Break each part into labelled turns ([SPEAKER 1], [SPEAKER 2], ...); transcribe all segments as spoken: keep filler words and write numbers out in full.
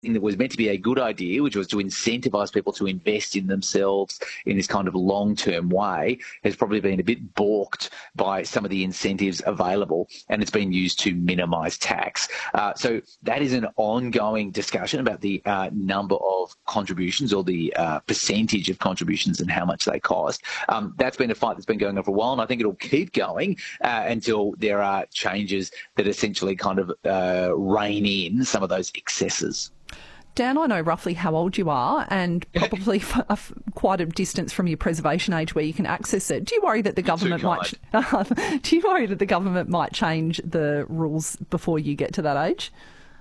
[SPEAKER 1] thing that was meant to be a good idea, which was to incentivise people to invest in themselves in this kind of long-term way, has probably been a bit balked by some of the incentives available, and it's been used to minimise tax. Uh, so that is an ongoing discussion about the uh, number of contributions or the uh, percentage of contributions and how much they cost. Um, that's been a fight that's been going on for a while, and I think it'll keep going uh, until there are changes that essentially kind of uh, rein in some of those excesses.
[SPEAKER 2] Dan, I know roughly how old you are, and probably f- f- quite a distance from your preservation age where you can access it. Do you worry that the government might? Do you worry that the government might change the rules before you get to that age?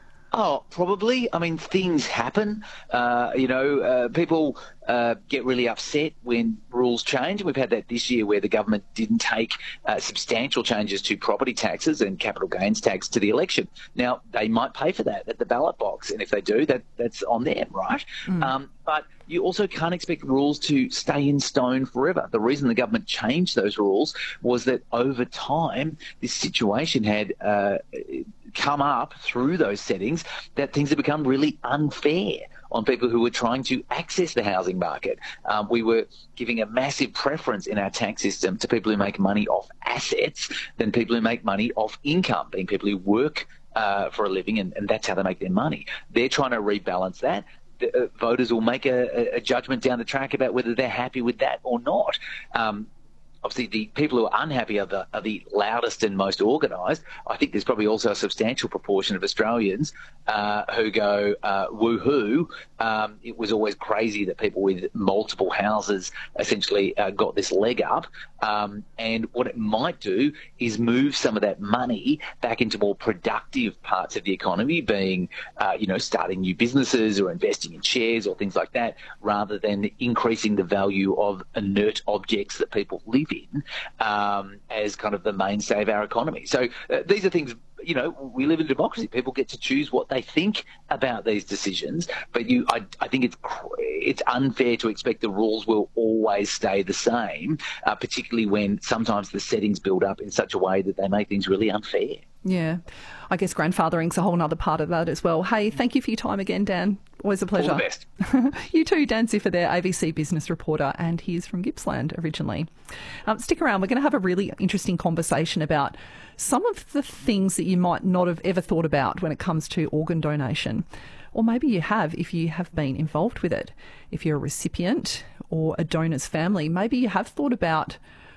[SPEAKER 1] Oh, probably. I mean, things happen. Uh, you know, uh, people uh, get really upset when rules change. We've had that this year where the government didn't take uh, substantial changes to property taxes and capital gains tax to the election. Now, they might pay for that at the ballot box, and if they do, that that's on them, right? Mm. Um, but you also can't expect rules to stay in stone forever. The reason the government changed those rules was that over time, this situation had uh, come up through those settings that things have become really unfair on people who were trying to access the housing market. Um, we were giving a massive preference in our tax system to people who make money off assets than people who make money off income, being people who work uh, for a living, and, and that's how they make their money. They're trying to rebalance that. The, uh, voters will make a, a judgment down the track about whether they're happy with that or not. Um, Obviously, the people who are unhappy are the, are the loudest and most organised. I think there's probably also a substantial proportion of Australians uh, who go, uh, woohoo, um, it was always crazy that people with multiple houses essentially uh, got this leg up. Um, and what it might do is move some of that money back into more productive parts of the economy, being, uh, you know, starting new businesses or investing in shares or things like that, rather than increasing the value of inert objects that people live in um, as kind of the mainstay of our economy. So uh, these are things, you know, we live in a democracy. People get to choose what they think about these decisions, but you, I, I think it's it's unfair to expect the rules will always stay the same, uh, particularly when sometimes the settings build up in such a way that they make things really unfair.
[SPEAKER 2] Yeah, I guess grandfathering's a whole other part of that as well. Hey, thank you for your time again, Dan. Always a pleasure.
[SPEAKER 1] All the best.
[SPEAKER 2] You too, Dan Ziffer there, A B C business reporter, and he's from Gippsland originally. Um, stick around. We're going to have a really interesting conversation about some of the things that you might not have ever thought about when it comes to organ donation. Or maybe you have if you have been involved with it. If you're a recipient or a donor's family, maybe you have thought about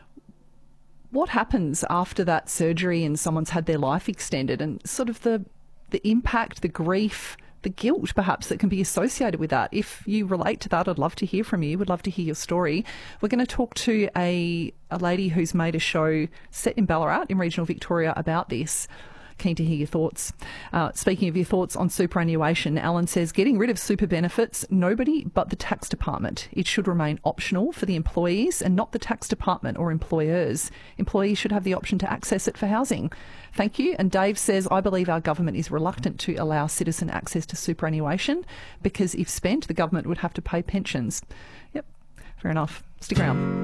[SPEAKER 2] what happens after that surgery and someone's had their life extended, and sort of the the impact, the grief, the guilt perhaps that can be associated with that. If you relate to that, I'd love to hear from you. Would love to hear your story. We're going to talk to a, a lady who's made a show set in Ballarat in regional Victoria about this. Keen to hear your thoughts. Uh, speaking of your thoughts on superannuation, Alan says, getting rid of super benefits, nobody but the tax department. It should remain optional for the employees and not the tax department or employers. Employees should have the option to access it for housing. Thank you. And Dave says, I believe our government is reluctant to allow citizen access to superannuation because if spent, the government would have to pay pensions. Yep, fair enough. Stick around.